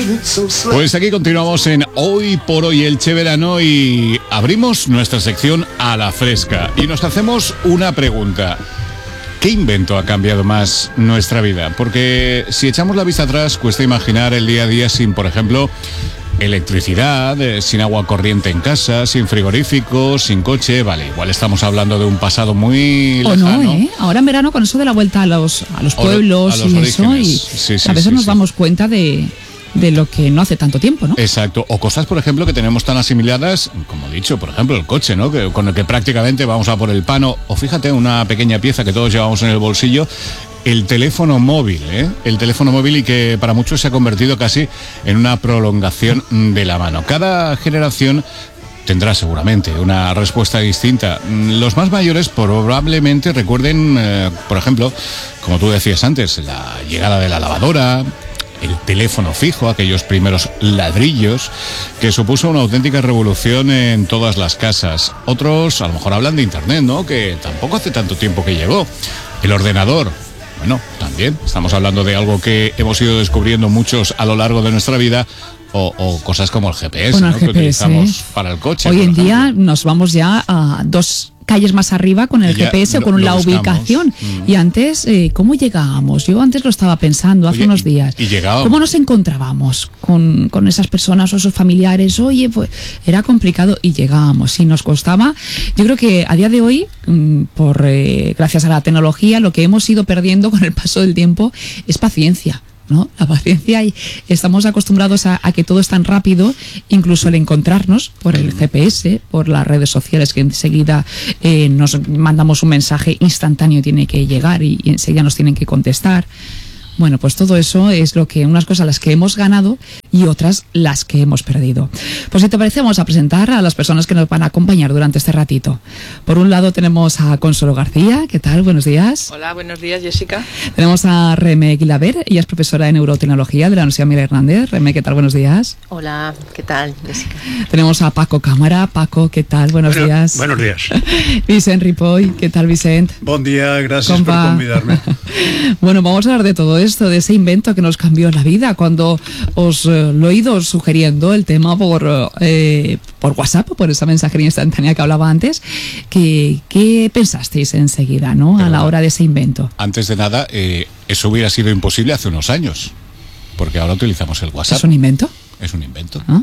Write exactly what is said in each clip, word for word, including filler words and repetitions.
Pues aquí continuamos en Hoy por Hoy Elche Verano y abrimos nuestra sección a la fresca y nos hacemos una pregunta. ¿Qué invento ha cambiado más nuestra vida? Porque si echamos la vista atrás, cuesta imaginar el día a día sin, por ejemplo, electricidad, eh, sin agua corriente en casa, sin frigorífico, sin coche. Vale, igual estamos hablando de un pasado muy lejano. O no, ¿eh? Ahora en verano con eso de la vuelta a los, a los pueblos a los y orígenes. eso, y sí, sí, a veces sí, nos sí. damos cuenta de... de lo que no hace tanto tiempo, ¿no? Exacto, o cosas, por ejemplo, que tenemos tan asimiladas, como he dicho, por ejemplo, el coche, ¿no? Que, con el que prácticamente vamos a por el pan, o, o fíjate, una pequeña pieza que todos llevamos en el bolsillo, el teléfono móvil, ¿eh? El teléfono móvil y que para muchos se ha convertido casi en una prolongación de la mano. Cada generación tendrá seguramente una respuesta distinta. Los más mayores probablemente recuerden, eh, por ejemplo, como tú decías antes, la llegada de la lavadora, el teléfono fijo, aquellos primeros ladrillos, que supuso una auténtica revolución en todas las casas. Otros a lo mejor hablan de internet, ¿no? Que tampoco hace tanto tiempo que llegó. El ordenador, bueno, también estamos hablando de algo que hemos ido descubriendo muchos a lo largo de nuestra vida. O, o cosas como el G P S, bueno, ¿no? el Que G P S, utilizamos para el coche. Hoy en por día ejemplo. nos vamos ya a dos calles más arriba con el Y ya G P S o lo- con lo la buscamos. ubicación. Mm. Y antes, eh, ¿cómo llegábamos? Yo antes lo estaba pensando hace Oye, unos y- días. y llegábamos. ¿Cómo nos encontrábamos con, con esas personas o esos familiares? Oye, pues era complicado y llegábamos. Y nos costaba. Yo creo que a día de hoy, mm, por eh, gracias a la tecnología, lo que hemos ido perdiendo con el paso del tiempo es paciencia, ¿no? La paciencia, y estamos acostumbrados a, a que todo es tan rápido, incluso el encontrarnos por el G P S, por las redes sociales, que enseguida eh, nos mandamos un mensaje instantáneo, tiene que llegar y, y enseguida nos tienen que contestar. Bueno, pues todo eso es lo que, unas cosas las que hemos ganado y otras las que hemos perdido. Pues si te parece, vamos a presentar a las personas que nos van a acompañar durante este ratito. Por un lado tenemos a Consuelo García. ¿Qué tal? Buenos días. Hola, buenos días, Jessica. Tenemos a Remé Guilaber, ella es profesora de neurotecnología de la Universidad Miguel Hernández. Remé, ¿qué tal? Buenos días. Hola, ¿qué tal, Jessica? Tenemos a Paco Cámara. Paco, ¿qué tal? Buenos Bueno, días. Buenos días. Vicent Ripoll, ¿qué tal, Vicent? Bon día, gracias Compa. por convidarme. Bueno, vamos a hablar de todo esto, de ese invento que nos cambió la vida. Cuando os eh, lo he ido sugiriendo el tema por, eh, por WhatsApp, por esa mensajería instantánea que hablaba antes, que, ¿qué pensasteis enseguida, ¿no? A la hora de ese invento. Antes de nada, eh, eso hubiera sido imposible hace unos años, porque ahora utilizamos el WhatsApp. ¿Es un invento? Es un invento. ¿Ah?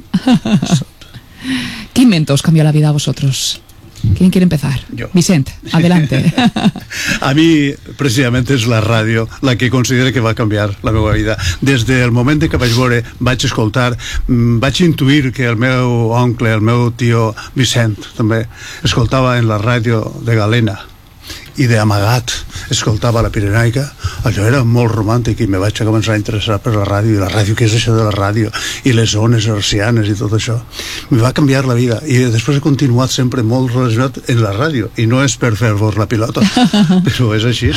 ¿Qué invento os cambió la vida a vosotros? ¿Quién quiere empezar? Yo. Vicent, adelante. A mi, precisament, és la ràdio la que considero que va canviar la meva vida. Des del moment que vaig veure, vaig escoltar, mm, vaig intuir que el meu oncle, el meu tio Vicent, també, escoltava en la ràdio de Galena, i d'amagat escoltava la Pirenaica. Allò era molt romàntic i me vaig a començar a interessar per la ràdio, i la ràdio, què és això de la ràdio, i les ones hercianes i tot això. Me va canviar la vida i després he continuat sempre molt relacionat en la ràdio, i no és per fer-vos la pilota, però és així.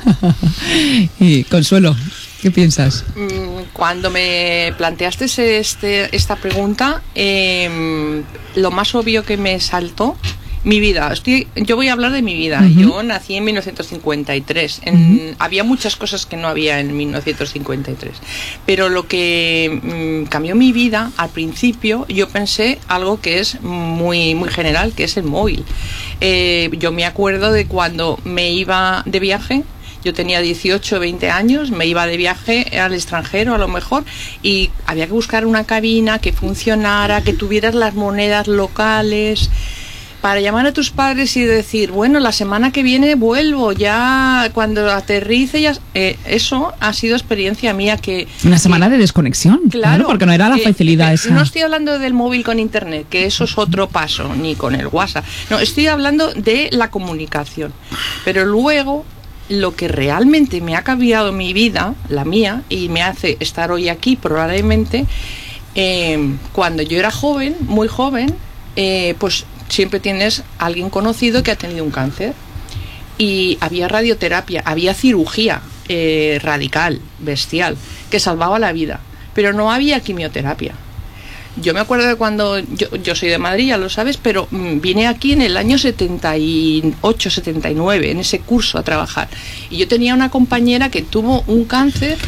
Y Consuelo, ¿qué piensas? Cuando me planteaste este, esta pregunta, eh, lo más obvio que me saltó, mi vida. Estoy, yo voy a hablar de mi vida. Uh-huh. Yo nací en mil novecientos cincuenta y tres. En, uh-huh. Había muchas cosas que no había en mil novecientos cincuenta y tres. Pero lo que mmm, cambió mi vida, al principio, yo pensé algo que es muy, muy general, que es el móvil. Eh, yo me acuerdo de cuando me iba de viaje. Yo tenía dieciocho, veinte años, me iba de viaje al extranjero a lo mejor, y había que buscar una cabina que funcionara, que tuvieras las monedas locales, para llamar a tus padres y decir, bueno, la semana que viene vuelvo, ya cuando aterrice, ya... Eh, eso ha sido experiencia mía que... Una semana que, de desconexión, claro, claro, porque no era la facilidad eh, esa. No estoy hablando del móvil con internet, que eso es otro paso, ni con el WhatsApp. No, estoy hablando de la comunicación. Pero luego, lo que realmente me ha cambiado mi vida, la mía, y me hace estar hoy aquí probablemente, eh, cuando yo era joven, muy joven, eh, pues... siempre tienes a alguien conocido que ha tenido un cáncer, y había radioterapia, había cirugía eh, radical, bestial, que salvaba la vida, pero no había quimioterapia. Yo me acuerdo de cuando, yo, yo soy de Madrid, ya lo sabes, pero mmm, vine aquí en el año setenta y ocho, setenta y nueve, en ese curso a trabajar, y yo tenía una compañera que tuvo un cáncer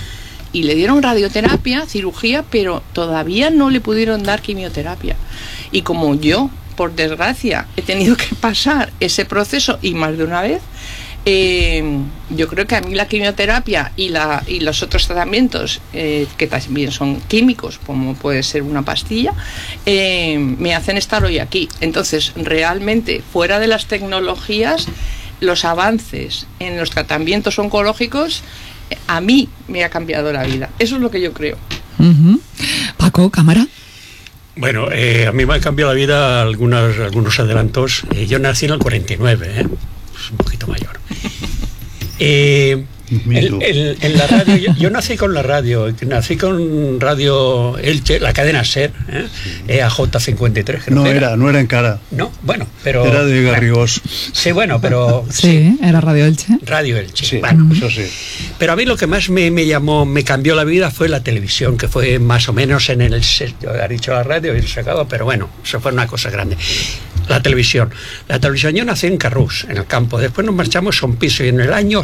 y le dieron radioterapia, cirugía, pero todavía no le pudieron dar quimioterapia. Y como yo, por desgracia, he tenido que pasar ese proceso y más de una vez, eh, yo creo que a mí la quimioterapia y, la, y los otros tratamientos, eh, que también son químicos, como puede ser una pastilla, eh, me hacen estar hoy aquí. Entonces, realmente, fuera de las tecnologías, los avances en los tratamientos oncológicos, a mí me ha cambiado la vida. Eso es lo que yo creo. Uh-huh. Paco, cámara. Bueno, eh, a mí me ha cambiado la vida algunos, algunos adelantos. Eh, yo nací en el cuarenta y nueve, ¿eh? Es un poquito mayor. Eh, el, el, en la radio, yo, yo nací con la radio, nací con Radio Elche, la cadena SER, ¿eh? E A J cincuenta y tres. No era, era, no era en cara. No, bueno, pero... Era de Garrigós. Sí, bueno, pero... Sí, sí, era Radio Elche. Radio Elche, sí, bueno. Eso sí. Pero a mí lo que más me, me llamó, me cambió la vida fue la televisión, que fue más o menos en el... Yo he dicho la radio y el sacado, pero bueno, eso fue una cosa grande. La televisión. La televisión, yo nací en Carrús, en el campo. Después nos marchamos a un piso y en el año...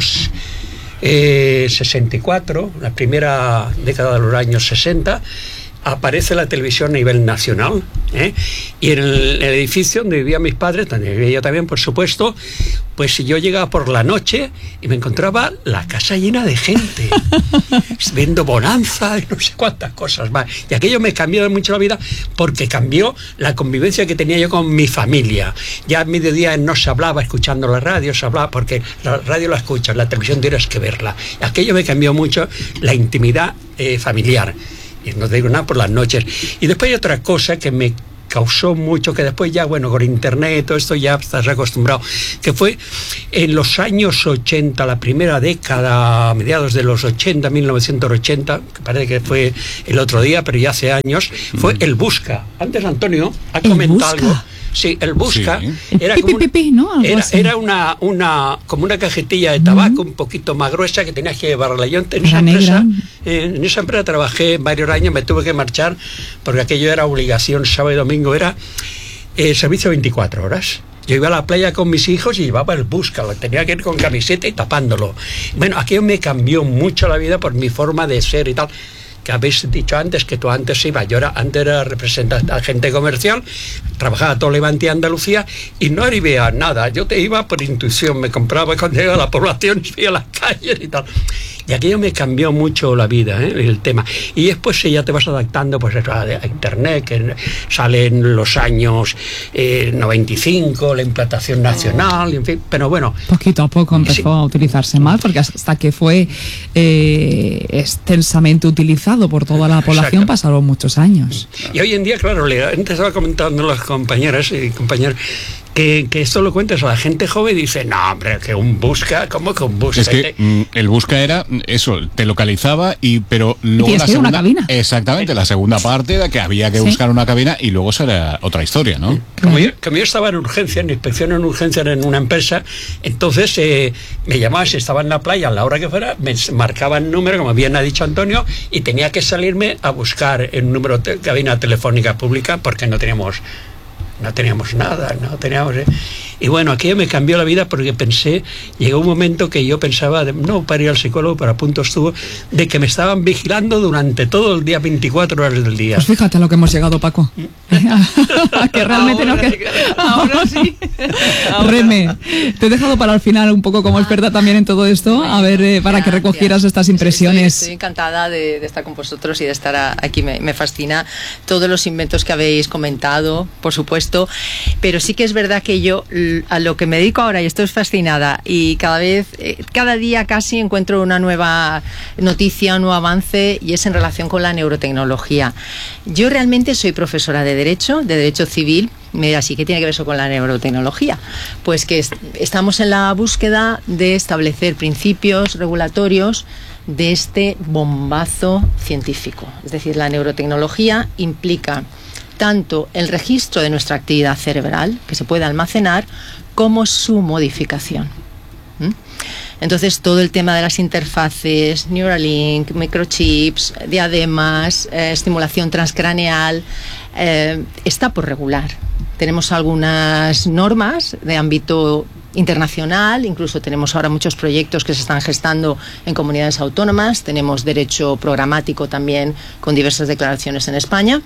Eh, sesenta y cuatro, la primera década de los años sesenta, aparece la televisión a nivel nacional, ¿eh? Y en el, el edificio donde vivían mis padres, donde vivía yo también, por supuesto, pues yo llegaba por la noche y me encontraba la casa llena de gente, viendo bonanza y no sé cuántas cosas más. Y aquello me cambió mucho la vida porque cambió la convivencia que tenía yo con mi familia. Ya a mediodía no se hablaba escuchando la radio, se hablaba porque la radio la escuchas, la televisión tienes que verla. Y aquello me cambió mucho la intimidad eh, familiar. Y no digo nada por las noches. Y después hay otra cosa que me causó mucho, que después ya, bueno, con internet y todo esto ya estás acostumbrado, que fue en los años ochenta, la primera década, a mediados de los ochenta, mil novecientos ochenta, que parece que fue el otro día, pero ya hace años, fue el Busca. Antes Antonio ha comentado algo. Sí, el Busca sí. era, el como pi, pi, pi, ¿no? era, era una, una como una cajetilla de tabaco, uh-huh, un poquito más gruesa que tenías que llevarla. Yo en esa, empresa, eh, en esa empresa trabajé varios años, me tuve que marchar porque aquello era obligación, sábado y domingo era eh, servicio veinticuatro horas. Yo iba a la playa con mis hijos y llevaba el Busca, lo tenía que ir con camiseta y tapándolo. Bueno, aquello me cambió mucho la vida por mi forma de ser y tal. Que habéis dicho antes, que tú antes ibas, yo era, antes era representante agente comercial, trabajaba todo Levante y Andalucía y no arribé nada, yo te iba por intuición, me compraba cuando llegaba a la población y fui a las calles y tal. Y aquello me cambió mucho la vida, ¿eh? El tema. Y después ya te vas adaptando pues, a internet, que sale en los años eh, noventa y cinco, la implantación nacional, en fin, pero bueno. Poquito a poco empezó sí. a utilizarse más, porque hasta que fue eh, extensamente utilizado por toda la población, exacto, pasaron muchos años. Y hoy en día, claro, le, antes estaba comentando las compañeras y compañeros, Que, que esto lo cuentes a la gente joven y dice, no, hombre, que un Busca, ¿cómo que un Busca? Es que mm, el Busca era eso, te localizaba y pero luego la segunda, una cabina. Exactamente, la segunda parte era que había que ¿sí? buscar una cabina y luego será otra historia, ¿no? Como yo, como yo estaba en urgencia, en inspección en urgencia en una empresa, entonces eh, me llamaban si estaba en la playa a la hora que fuera, me marcaba el número, como bien ha dicho Antonio, y tenía que salirme a buscar el número de cabina telefónica pública porque no teníamos no teníamos nada, no teníamos... Eh. Y bueno, aquello me cambió la vida porque pensé, llegó un momento que yo pensaba, de, no para ir al psicólogo, pero a punto estuvo, de que me estaban vigilando durante todo el día, veinticuatro horas del día. Pues fíjate a lo que hemos llegado, Paco. Que realmente ahora, no... Que... Ahora sí. Ahora. Reme, te he dejado para el final un poco como experta también en todo esto, a ver, eh, para que recogieras estas impresiones. Estoy, estoy encantada de, de estar con vosotros y de estar a, aquí. Me, me fascina todos los inventos que habéis comentado, por supuesto, pero sí que es verdad que yo... a lo que me dedico ahora, y estoy fascinada, y cada vez, eh, cada día casi encuentro una nueva noticia, un nuevo avance, y es en relación con la neurotecnología. Yo realmente soy profesora de Derecho, de Derecho Civil, así que tiene que ver eso con la neurotecnología. Pues que est- estamos en la búsqueda de establecer principios regulatorios de este bombazo científico. Es decir, la neurotecnología implica tanto el registro de nuestra actividad cerebral, que se puede almacenar, como su modificación. ¿Mm? Entonces, todo el tema de las interfaces, Neuralink, microchips, diademas, eh, estimulación transcraneal, eh, está por regular. Tenemos algunas normas de ámbito internacional, incluso tenemos ahora muchos proyectos que se están gestando en comunidades autónomas, tenemos derecho programático también con diversas declaraciones en España,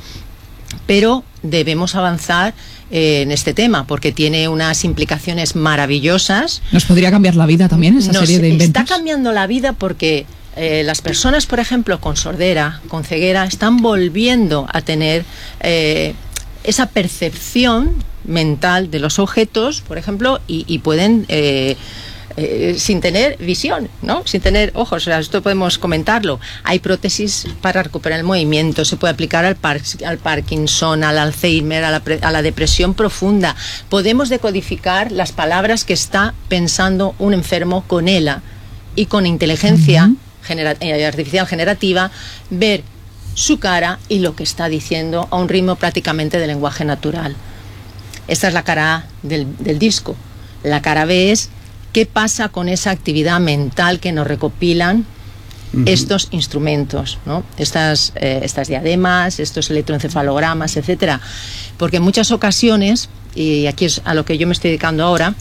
pero debemos avanzar eh, en este tema porque tiene unas implicaciones maravillosas. ¿Nos podría cambiar la vida también esa Nos serie de inventos? Está cambiando la vida porque eh, las personas, por ejemplo, con sordera, con ceguera, están volviendo a tener eh, esa percepción mental de los objetos, por ejemplo, y, y pueden... Eh, Eh, sin tener visión, ¿no? Sin tener ojos, o sea, esto podemos comentarlo. Hay prótesis para recuperar el movimiento, se puede aplicar al, par al Parkinson, al Alzheimer, a la, a la depresión profunda. Podemos decodificar las palabras que está pensando un enfermo con E L A y con inteligencia uh-huh. genera eh, artificial generativa, ver su cara y lo que está diciendo a un ritmo prácticamente de lenguaje natural. Esta es la cara A del, del disco. La cara B es ¿qué pasa con esa actividad mental que nos recopilan uh-huh. estos instrumentos, ¿no? Estas, eh, estas diademas, estos electroencefalogramas, etcétera? Porque en muchas ocasiones, y aquí es a lo que yo me estoy dedicando ahora,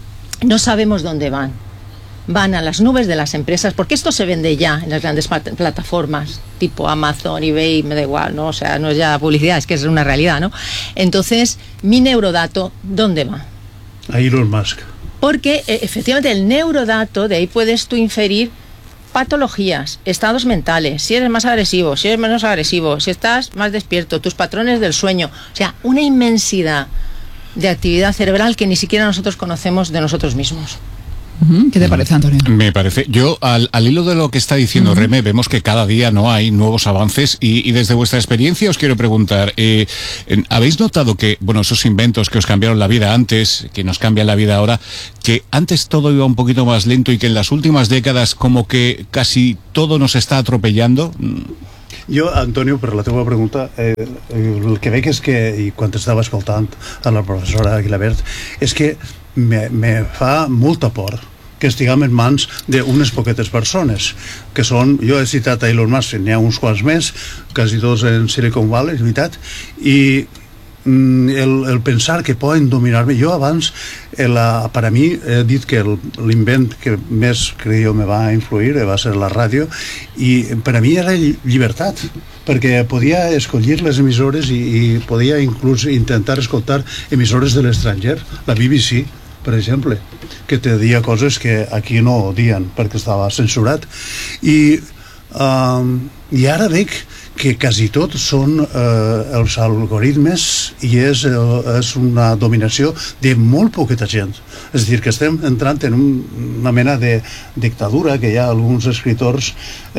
no sabemos dónde van. Van a las nubes de las empresas, porque esto se vende ya en las grandes plataformas, tipo Amazon, eBay, me da igual, ¿no? O sea, no es ya publicidad, es que es una realidad, ¿no? Entonces, mi neurodato, ¿dónde va? A Elon Musk. Porque eh, efectivamente el neurodato, de ahí puedes tú inferir patologías, estados mentales, si eres más agresivo, si eres menos agresivo, si estás más despierto, tus patrones del sueño, o sea, una inmensidad de actividad cerebral que ni siquiera nosotros conocemos de nosotros mismos. ¿Qué te parece, Antonio? Me parece, yo al, al hilo de lo que está diciendo uh-huh. Remé, vemos que cada día no hay nuevos avances y, y desde vuestra experiencia os quiero preguntar, eh, ¿habéis notado que, bueno, esos inventos que os cambiaron la vida antes, que nos cambian la vida ahora, que antes todo iba un poquito más lento y que en las últimas décadas como que casi todo nos está atropellando? Jo, Antonio, per la teva pregunta, eh, el que veig és que, i quan estava escoltant a la professora Aguilabert, és que me, me fa molta por que estiguem en mans d'unes poquetes persones, que són, jo he citat a Elon Musk, n'hi ha uns quants més, quasi tots en Silicon Valley, és veritat, i el, el pensar que poden dominar-me. Jo abans, la, per a mi, he dit que l'invent que més, crec jo, me va influir va ser la ràdio, i per a mi era llibertat, perquè podia escollir les emissores i, i podia inclús intentar escoltar emissores de l'estranger, la B B C, per exemple, que te deia coses que aquí no dien perquè estava censurat. I, um, i ara veig que quasi tot són eh, els algoritmes i és, eh, és una dominació de molt poqueta gent. És a dir, que estem entrant en un, una mena de dictadura que hi ha alguns escriptors,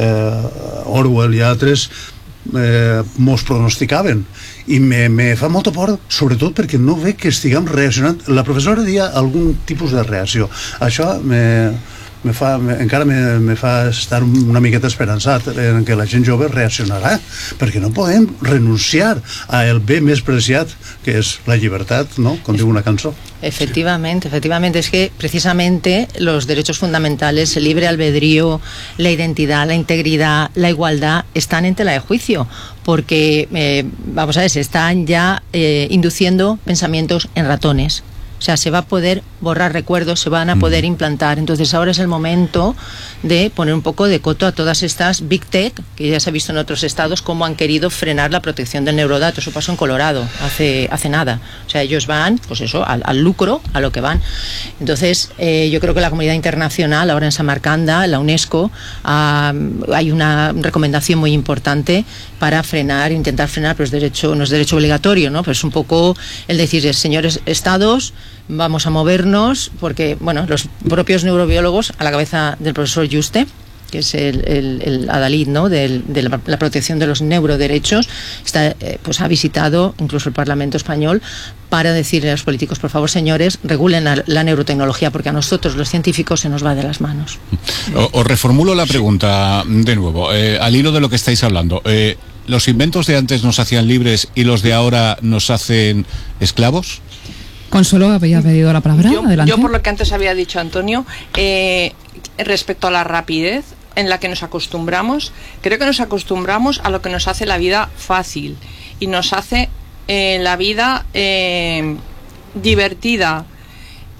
eh, Orwell i altres, eh, mos pronosticaven. I me, me fa molta por, sobretot perquè no veig que estiguem reaccionant. La professora deia algun tipus de reacció. Això me... Me fa, me, encara me, me fa estar una miqueta esperançat en que la gent jove reaccionarà, perquè no podem renunciar a el bé més preciat, que és la llibertat, ¿no? Com diu una cançó. Efectivamente, efectivamente, es que precisamente los derechos fundamentales, el libre albedrío, la identidad, la integridad, la igualdad, están en tela de juicio, porque, eh, vamos a ver, se están ya eh, induciendo pensamientos en ratones. O sea, se va a poder borrar recuerdos, se van a poder implantar. Entonces ahora es el momento de poner un poco de coto a todas estas Big Tech, que ya se ha visto en otros estados cómo han querido frenar la protección del neurodato. Eso pasó en Colorado hace, hace nada. O sea, ellos van, pues eso, al, al lucro, a lo que van. Entonces, eh, yo creo que la comunidad internacional, ahora en Samarcanda, la UNESCO, uh, hay una recomendación muy importante para frenar, intentar frenar, pero es derecho, no es derecho obligatorio, ¿no? Pero es un poco el decir, señores estados, vamos a movernos, porque, bueno, los propios neurobiólogos, a la cabeza del profesor Juste, que es el, el, el adalid, ¿no?, de, de la, la protección de los neuroderechos, está, eh, pues ha visitado incluso el Parlamento español para decirle a los políticos, por favor, señores, regulen la, la neurotecnología, porque a nosotros, los científicos, se nos va de las manos. O, os reformulo la pregunta de nuevo, eh, al hilo de lo que estáis hablando. Eh, ¿Los inventos de antes nos hacían libres y los de ahora nos hacen esclavos? Consuelo había pedido la palabra. Yo, Adelante. yo por lo que antes había dicho Antonio, eh, respecto a la rapidez en la que nos acostumbramos, creo que nos acostumbramos a lo que nos hace la vida fácil y nos hace eh, la vida eh, divertida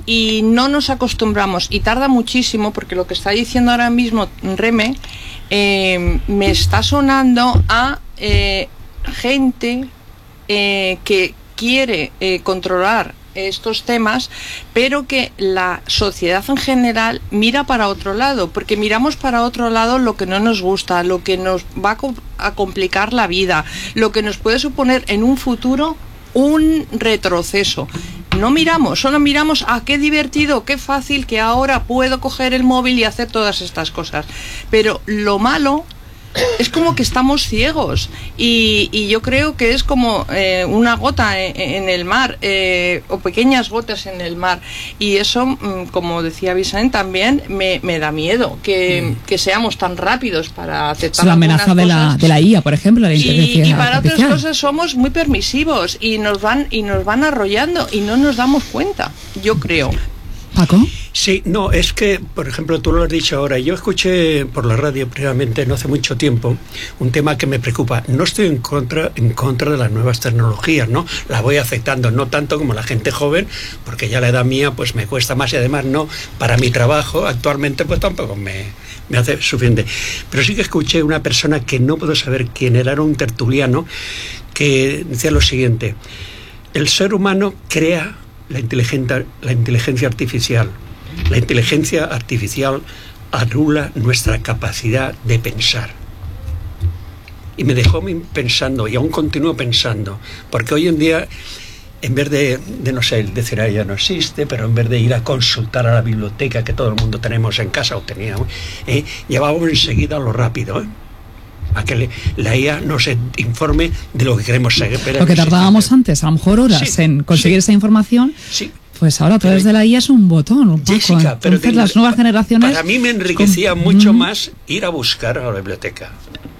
y no nos acostumbramos y tarda muchísimo, porque lo que está diciendo ahora mismo Reme eh, me está sonando a eh, gente eh, que quiere eh, controlar estos temas, pero que la sociedad en general mira para otro lado, porque miramos para otro lado lo que no nos gusta, lo que nos va a, co- a complicar la vida, lo que nos puede suponer en un futuro un retroceso. No miramos, solo miramos a qué divertido, qué fácil que ahora puedo coger el móvil y hacer todas estas cosas. Pero lo malo es como que estamos ciegos y, y yo creo que es como eh, una gota en, en el mar eh, o pequeñas gotas en el mar, y eso, mm, como decía Vicente, también me, me da miedo que, mm. que seamos tan rápidos para aceptar es la amenaza de la, de la I A, por ejemplo, la inteligencia y, y para artificial. otras cosas somos muy permisivos y nos van y nos van arrollando y no nos damos cuenta, yo creo. Paco. Sí, no, es que, por ejemplo, tú lo has dicho ahora, yo escuché por la radio previamente, no hace mucho tiempo, un tema que me preocupa. No estoy en contra, en contra de las nuevas tecnologías, ¿no? Las voy aceptando, no tanto como la gente joven, porque ya la edad mía pues me cuesta más y además no, para mi trabajo actualmente pues tampoco me, me hace suficiente. Pero sí que escuché una persona que no puedo saber quién era, era un tertuliano, que decía lo siguiente: el ser humano crea la inteligencia, la inteligencia artificial. La inteligencia artificial anula nuestra capacidad de pensar. Y me dejó pensando, y aún continúo pensando, porque hoy en día, en vez de, de no sé, decir, ah, ya no existe, pero en vez de ir a consultar a la biblioteca que todo el mundo tenemos en casa, o teníamos, eh, llevábamos enseguida lo rápido, ¿eh? A que le, la I A nos informe de lo que queremos seguir. Lo que tardábamos antes, a lo mejor horas, sí, en conseguir sí. esa información. Sí. Pues ahora a través de la I A es un botón, un poco. Jessica, pero entonces las nuevas generaciones... Para mí me enriquecía con... mucho más ir a buscar a la biblioteca.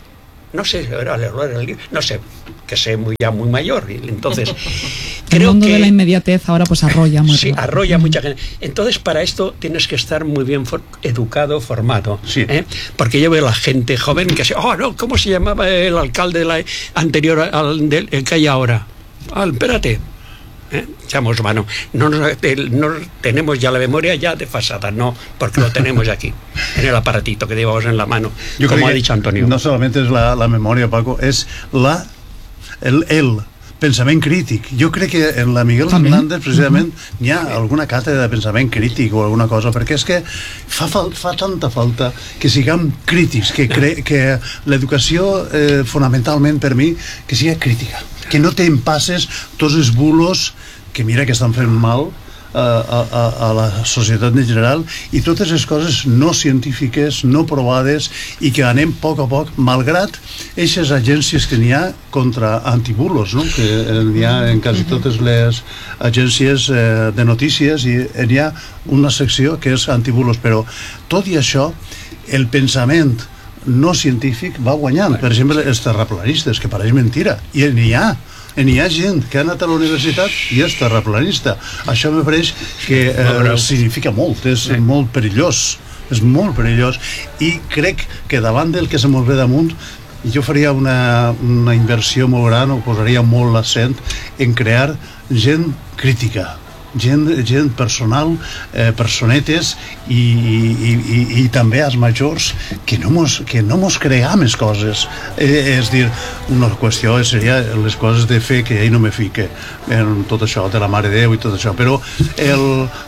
No sé, era leer, no sé, que sé muy, ya muy mayor. Entonces, el creo mundo que... de la inmediatez ahora pues arrolla muy Sí, rápido. arrolla mucha gente. Entonces, para esto tienes que estar muy bien for- educado, formado. Sí. ¿eh? Porque yo veo a la gente joven que se... Oh, no, ¿cómo se llamaba el alcalde de la anterior al del el que hay ahora? Ah, espérate. ¿Eh? Echamos mano. No, nos, no tenemos ya la memoria ya desfasada, no, porque lo tenemos aquí, en el aparatito que llevamos en la mano, Yo como ha que dicho Antonio. No solamente es la, la memoria, Paco, és la, el, el pensament crític. Jo crec que en la Miguel També. Hernández precisament uh-huh. hi ha alguna càtedra de pensament crític o alguna cosa, perquè és que fa, fal, fa tanta falta que siguem crítics, que, cre, que l'educació eh, fonamentalment per mi que sigui crítica, que no t'empasses tots els bulos que mira que estan fent mal a, a, a la societat en general, i totes les coses no científiques, no provades, i que anem a poc a poc, malgrat aquestes agències que n'hi ha contra antibulos, no? Que n'hi ha en quasi totes les agències eh, de notícies, i n'hi ha una secció que és antibulos, però tot i això el pensament no científic va guanyant. Per exemple, els terraplanistes, que pareix mentira, i n'hi ha n'hi ha gent que ha anat a la universitat i és terraplanista. Això me pareix que eh, significa molt, és sí. molt perillós, és molt perillós, i crec que davant del que se mos ve damunt jo faria una, una inversió molt gran, o posaria molt l'accent en crear gent crítica, gent, gent personal, eh, personetes, i, i, i, i també als majors que no mos, que no mos cream les coses. Eh, és dir, una qüestió seria les coses de fer que ell no me fique en tot això de la Mare de Déu i tot això, però el...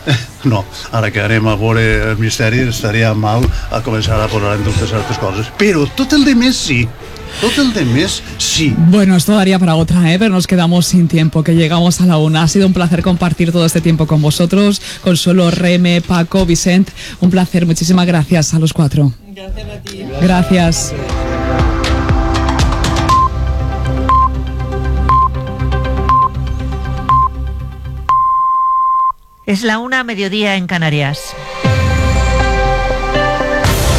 no, ara que anem a veure el misteri estaria mal a començar a posar en dubte certes coses, però tot el de més sí. Todo el de mes, sí. Bueno, esto daría para otra, ¿eh? Pero nos quedamos sin tiempo, que llegamos a la una. Ha sido un placer compartir todo este tiempo con vosotros. Consuelo, Reme, Paco, Vicent, un placer. Muchísimas gracias a los cuatro. Gracias a ti. Gracias. Es la una, mediodía en Canarias.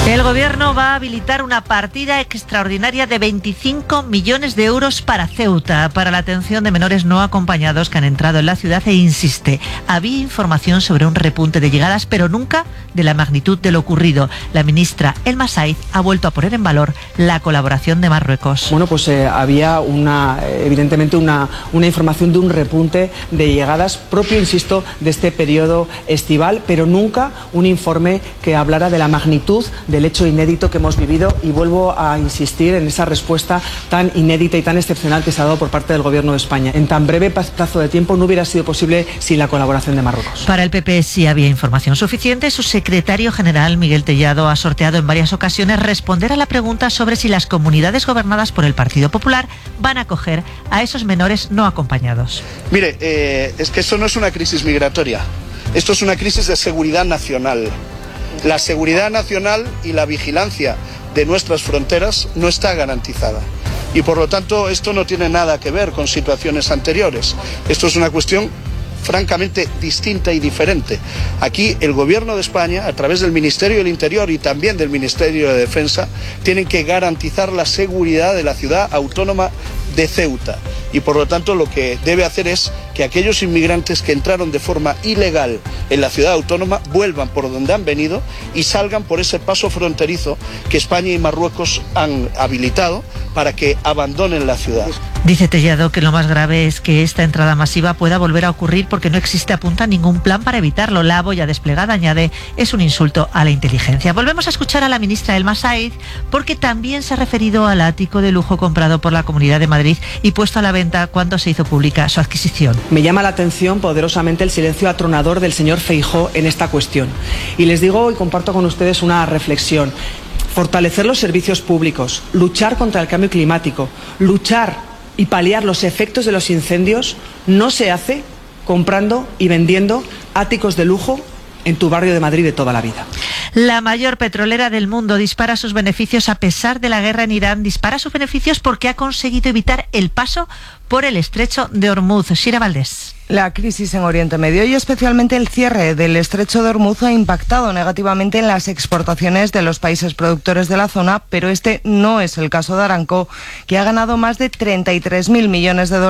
El Gobierno va a habilitar una partida extraordinaria de veinticinco millones de euros para Ceuta, para la atención de menores no acompañados que han entrado en la ciudad, e insiste, había información sobre un repunte de llegadas, pero nunca de la magnitud de lo ocurrido. La ministra Elma Saiz ha vuelto a poner en valor la colaboración de Marruecos. Bueno, pues eh, había una, evidentemente una, una información de un repunte de llegadas propio, insisto, de este periodo estival, pero nunca un informe que hablara de la magnitud del hecho inédito que hemos vivido, y vuelvo a insistir en esa respuesta tan inédita y tan excepcional que se ha dado por parte del Gobierno de España. En tan breve plazo de tiempo no hubiera sido posible sin la colaboración de Marruecos. Para el P P sí había información suficiente. Su secretario general, Miguel Tellado, ha sorteado en varias ocasiones responder a la pregunta sobre si las comunidades gobernadas por el Partido Popular van a acoger a esos menores no acompañados. Mire, eh, es que esto no es una crisis migratoria, esto es una crisis de seguridad nacional. La seguridad nacional y la vigilancia de nuestras fronteras no está garantizada. Y por lo tanto esto no tiene nada que ver con situaciones anteriores. Esto es una cuestión francamente distinta y diferente. Aquí el Gobierno de España, a través del Ministerio del Interior y también del Ministerio de Defensa, tienen que garantizar la seguridad de la ciudad autónoma de Ceuta. Y por lo tanto lo que debe hacer es que aquellos inmigrantes que entraron de forma ilegal en la ciudad autónoma vuelvan por donde han venido y salgan por ese paso fronterizo que España y Marruecos han habilitado para que abandonen la ciudad. Dice Tellado que lo más grave es que esta entrada masiva pueda volver a ocurrir porque no existe, apunta, ningún plan para evitarlo. La boya desplegada, añade, es un insulto a la inteligencia. Volvemos a escuchar a la ministra Elma Saiz, porque también se ha referido al ático de lujo comprado por la Comunidad de Madrid y puesto a la venta cuando se hizo pública su adquisición. Me llama la atención poderosamente el silencio atronador del señor Feijóo en esta cuestión. Y les digo y comparto con ustedes una reflexión. Fortalecer los servicios públicos, luchar contra el cambio climático, luchar y paliar los efectos de los incendios no se hace comprando y vendiendo áticos de lujo en tu barrio de Madrid de toda la vida. La mayor petrolera del mundo dispara sus beneficios a pesar de la guerra en Irán. Dispara sus beneficios porque ha conseguido evitar el paso por el estrecho de Hormuz. Shira Valdés. La crisis en Oriente Medio y especialmente el cierre del estrecho de Hormuz ha impactado negativamente en las exportaciones de los países productores de la zona, pero este no es el caso de Aramco, que ha ganado más de treinta y tres mil millones de dólares